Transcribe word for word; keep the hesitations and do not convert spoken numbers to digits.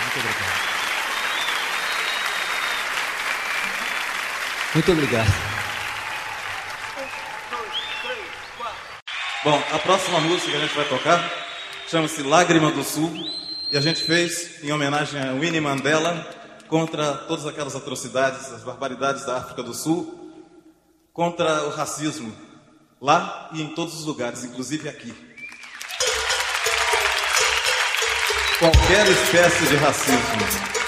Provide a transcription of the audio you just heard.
Muito obrigado. Muito obrigado. Bom, a próxima música que a gente vai tocar chama-se Lágrima do Sul e a gente fez em homenagem a Winnie Mandela contra todas aquelas atrocidades, as barbaridades da África do Sul, contra o racismo lá e em todos os lugares, inclusive aqui. Qualquer espécie de racismo.